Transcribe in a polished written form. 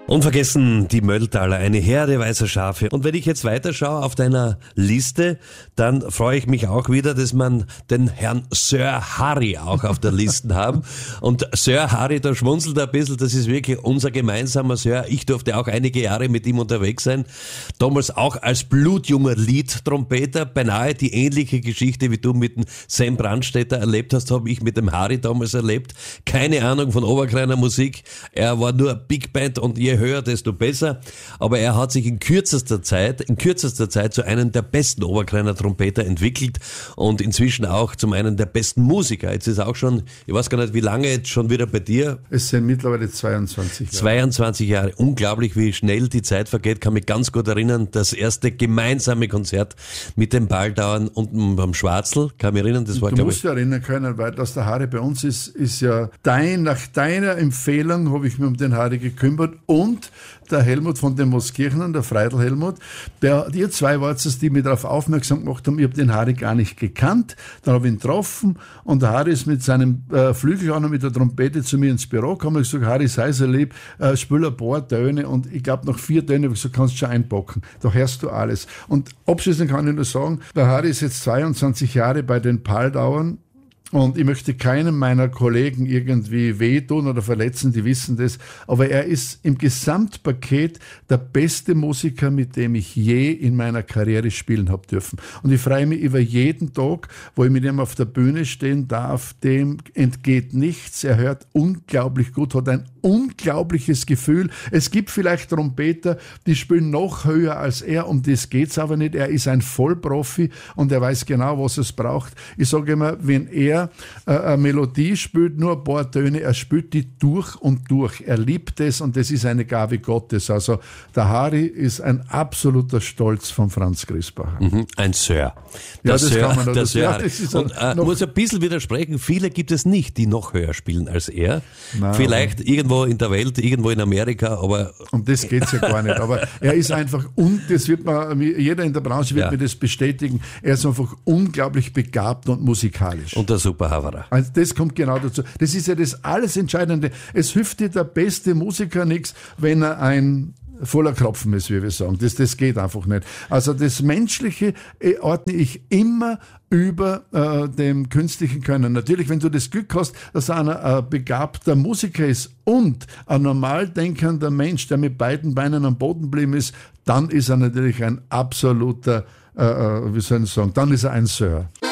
Unvergessen die Mölltaler, eine Herde weißer Schafe. Und wenn ich jetzt weiterschaue auf deiner Liste, dann freue ich mich auch wieder, dass man den Herrn Sir Harry auch auf der Liste haben. Und Sir Harry, da schmunzelt er ein bisschen, das ist wirklich unser gemeinsamer Sir. Ich durfte auch einige Jahre mit ihm unterwegs sein. Damals auch als blutjunger Liedtrompeter, beinahe die ähnliche Geschichte, wie du mit dem Sam Brandstätter erlebt hast, habe ich mit dem Harry damals erlebt. Keine Ahnung von Oberkleiner Musik. Er war nur Big Band und je höher, desto besser. Aber er hat sich in kürzester Zeit zu einem der besten Oberkleiner Trompeter entwickelt und inzwischen auch zum einen der besten Musiker. Jetzt ist auch schon, ich weiß gar nicht, wie lange jetzt schon wieder bei dir? Es sind mittlerweile 22 Jahre. 22 Jahre. Unglaublich, wie schnell die Zeit vergeht. Kann mich ganz gut erinnern, das erste gemeinsame Konzert mit den Baldauern unten beim Schwarzl. Kann mich erinnern, das war, Du musst dich erinnern können, weil das der Harry bei uns ist ja nach deiner Empfehlung habe ich mich um den Harry gekümmert und der Helmut von den Moskirchen, der Freidl Helmut, ihr zwei wart es, die mich darauf aufmerksam gemacht haben, ich habe den Harry gar nicht gekannt, dann habe ich ihn getroffen und der Harry ist mit seinem Flügel und mit der Trompete zu mir ins Büro gekommen und ich gesagt, Harry, sei so lieb, spiel ein paar Töne und ich glaube noch 4 Töne, habe ich gesagt, kannst du schon einpacken, da hörst du alles. Und abschließend kann ich nur sagen, der Harry ist jetzt 22 Jahre bei den Paldauern. Und ich möchte keinem meiner Kollegen irgendwie wehtun oder verletzen, die wissen das. Aber er ist im Gesamtpaket der beste Musiker, mit dem ich je in meiner Karriere spielen habe dürfen. Und ich freue mich über jeden Tag, wo ich mit ihm auf der Bühne stehen darf. Dem entgeht nichts. Er hört unglaublich gut, hat ein unglaubliches Gefühl. Es gibt vielleicht Trompeter, die spielen noch höher als er, um das geht's aber nicht. Er ist ein Vollprofi und er weiß genau, was es braucht. Ich sage immer, wenn er eine Melodie spielt, nur ein paar Töne, er spielt die durch und durch. Er liebt es und das ist eine Gabe Gottes. Also der Harry ist ein absoluter Stolz von Franz Griesbacher. Ein Sir. Ja, das Sir, kann man noch. das Ja, das ist und muss ein bisschen widersprechen, viele gibt es nicht, die noch höher spielen als er. Nein, vielleicht irgendwo in der Welt, irgendwo in Amerika, aber... Um das geht's ja gar nicht. Aber er ist einfach, und das wird man, jeder in der Branche wird mir das bestätigen, er ist einfach unglaublich begabt und musikalisch. Und der Superhaverer. Also das kommt genau dazu. Das ist ja das alles Entscheidende. Es hilft dir der beste Musiker nichts, wenn er ein voller Kropfen ist, wie wir sagen. Das geht einfach nicht. Also das Menschliche ordne ich immer über dem künstlichen Können. Natürlich, wenn du das Glück hast, dass einer ein begabter Musiker ist und ein normal denkender Mensch, der mit beiden Beinen am Boden geblieben ist, dann ist er natürlich ein absoluter, wie soll ich sagen, dann ist er ein Sir.